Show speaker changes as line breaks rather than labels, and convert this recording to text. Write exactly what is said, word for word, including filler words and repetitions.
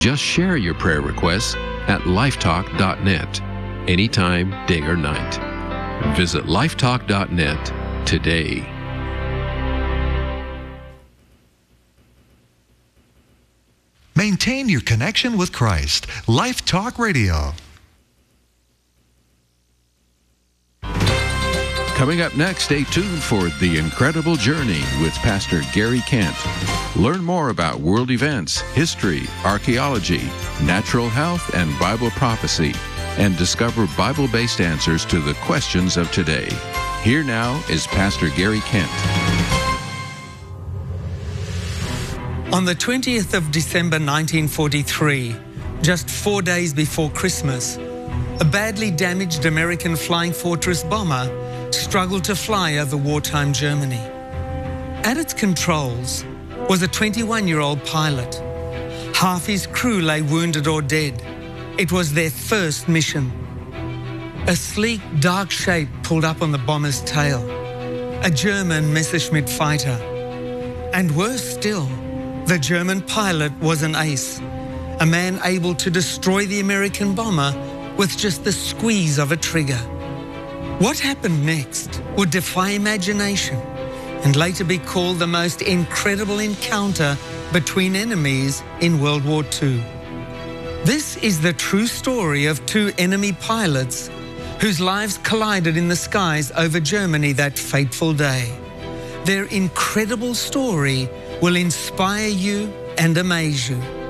Just share your prayer requests at lifetalk dot net, anytime, day or night. Visit lifetalk dot net today.
Maintain your connection with Christ. Life Talk Radio.
Coming up next, stay tuned for The Incredible Journey with Pastor Gary Kent. Learn more about world events, history, archaeology, natural health, and Bible prophecy, and discover Bible-based answers to the questions of today. Here now is Pastor Gary Kent.
On the twentieth of December nineteen forty-three, just four days before Christmas, a badly damaged American Flying Fortress bomber struggled to fly over wartime Germany. At its controls was a twenty-one-year-old pilot. Half his crew lay wounded or dead. It was their first mission. A sleek, dark shape pulled up on the bomber's tail, a German Messerschmitt fighter. And worse still, the German pilot was an ace, a man able to destroy the American bomber with just the squeeze of a trigger. What happened next would defy imagination and later be called the most incredible encounter between enemies in World War Two. This is the true story of two enemy pilots whose lives collided in the skies over Germany that fateful day. Their incredible story will inspire you and amaze you.